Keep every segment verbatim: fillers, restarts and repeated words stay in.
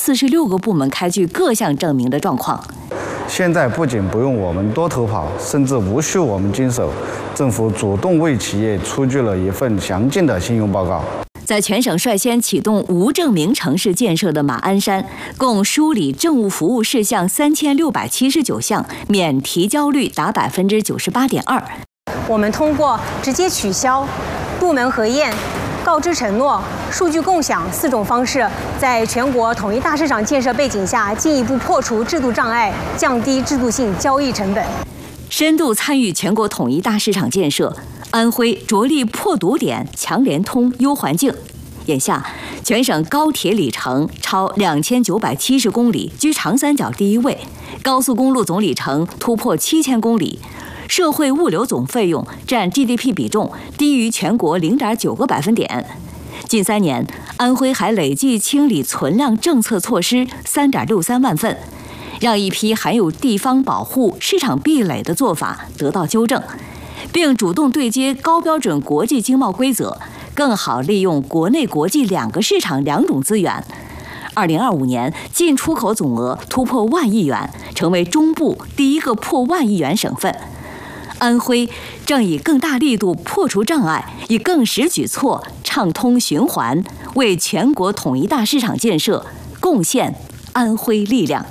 四十六个部门开具各项证明的状况。 现在不仅不用我们多头跑，甚至无需我们经手，政府主动为企业出具了一份详尽的信用报告。 在全省率先启动无证明城市建设的马鞍山，共梳理政务服务事项三千六百七十九项，免提交率达百分之九十八点二。 我们通过直接取消、部门核验、告知承诺、数据共享四种方式，在全国统一大市场建设背景下，进一步破除制度障碍，降低制度性交易成本。 深度参与全国统一大市场建设，安徽着力破堵点、强联通、优环境。眼下，全省高铁里程超两千九百七十公里，居长三角第一位；高速公路总里程突破七千公里。社会物流总费用占 G D P 比重低于全国零点九个百分点。近三年，安徽还累计清理存量政策措施三点六三万份，让一批含有地方保护、市场壁垒的做法得到纠正，并主动对接高标准国际经贸规则，更好利用国内国际两个市场两种资源。二零二五年进出口总额突破万亿元，成为中部第一个破万亿元省份。安徽正以更大力度破除障碍，以更实举措畅通循环，为全国统一大市场建设贡献安徽力量。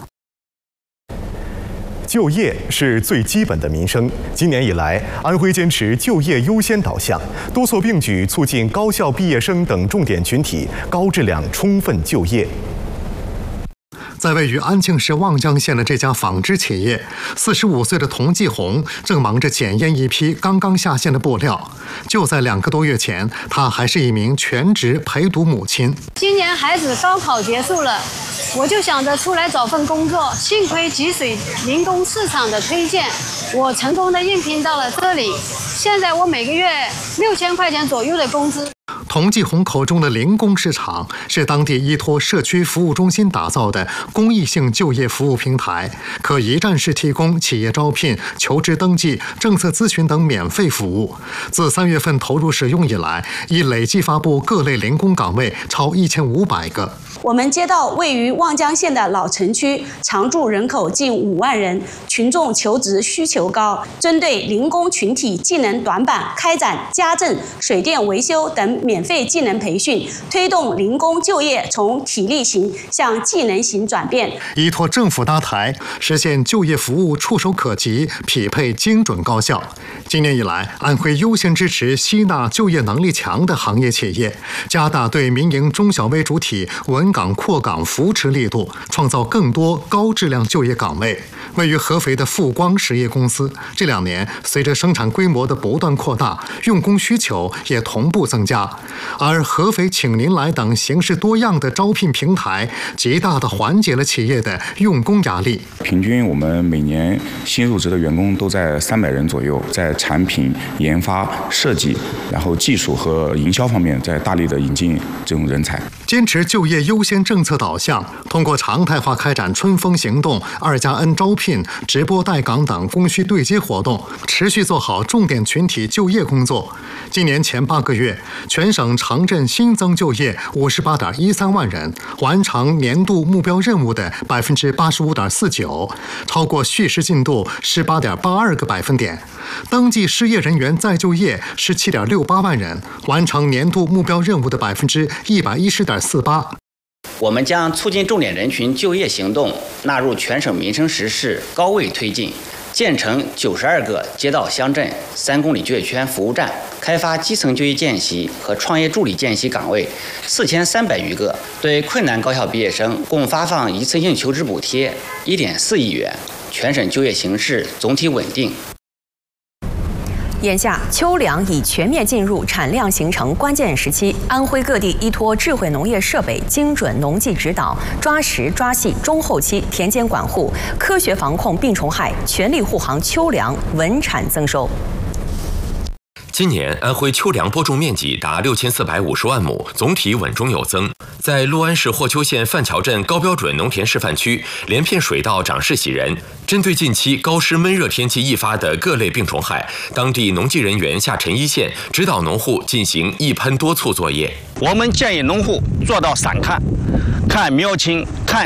就业是最基本的民生。今年以来，安徽坚持就业优先导向，多措并举，促进高校毕业生等重点群体高质量充分就业。 在位于安庆市望江县的这家纺织企业，四十五岁的童继红正忙着检验一批刚刚下线的布料。就在两个多月前，她还是一名全职陪读母亲。 今年孩子高考结束了，我就想着出来找份工作。幸亏吉水零工市场的推荐，我成功的应聘到了这里。现在我每个月六千块钱左右的工资。 童继红口中的零工市场是当地依托社区服务中心打造的公益性就业服务平台，可一站式提供企业招聘、求职登记、政策咨询等免费服务。自三月份投入使用以来，已累计发布各类零工岗位超一千五百个。 我们接到位于望江县的老城区，常住人口近五万人，群众求职需求高，针对零工群体技能短板，开展家政、水电维修等免费技能培训，推动零工就业从体力型向技能型转变。 依托政府搭台，实现就业服务触手可及、匹配精准高效。今年以来，安徽优先支持吸纳就业能力强的行业企业，加大对民营中小微主体稳岗扩岗扶持力度，创造更多高质量就业岗位。位于合肥的富光实业公司，这两年随着生产规模的不断扩大，用工需求也同步增加。而合肥请您来等形式多样的招聘平台，极大地缓解了企业的用工压力。 平均我们每年新入职的员工都在三百人左右，在产品研发、设计，然后技术和营销方面，在大力的引进这种人才。 坚持就业优先政策导向，通过常态化开展春风行动、二加 N 招聘、直播带岗等供需对接活动，持续做好重点群体就业工作。今年前八个月，全省城镇新增就业五十八点一三万人，完成年度目标任务的百分之八十五点四九，超过叙事进度十八点八二个百分点。登记失业人员再就业十七点六八万人，完成年度目标任务的百分之一百一十点四八。 我们将促进重点人群就业行动纳入全省民生实事，高位推进，建成九十二个街道乡镇三公里就业圈服务站，开发基层就业见习和创业助理见习岗位四千三百余个，对困难高校毕业生共发放一次性求职补贴一点四亿元，全省就业形势总体稳定。 眼下，秋粮已全面进入产量形成关键时期。安徽各地依托智慧农业设备、精准农技指导，抓实抓细中后期田间管护，科学防控病虫害，全力护航秋粮稳产增收。 今年安徽秋粮播种面积达六千四百五十万亩，总体稳中有增。在六安市霍丘县范桥镇高标准农田示范区，连片水稻长势喜人。针对近期高湿闷热天气易发的各类病虫害，当地农技人员下沉一线，指导农户进行一喷多促作业。 我们建议农户做到散看，看苗青，看